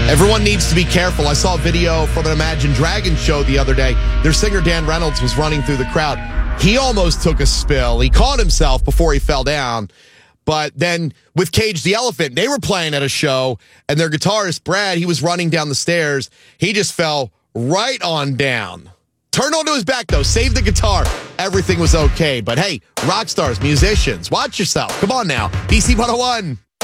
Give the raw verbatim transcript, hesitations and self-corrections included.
Everyone needs to be careful. I saw a video from an Imagine Dragons show the other day. Their singer Dan Reynolds was running through the crowd. He almost took a spill. He caught himself before he fell down. But then with Cage the Elephant, they were playing at a show, and their guitarist, Brad, he was running down the stairs. He just fell right on down. Turned onto his back, though. Saved the guitar. Everything was okay. But hey, rock stars, musicians, watch yourself. Come on now. D C one oh one.